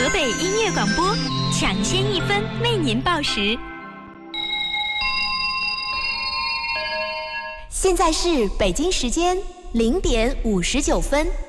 河北音乐广播，抢先1分为您报时。 现在是北京时间0点59分。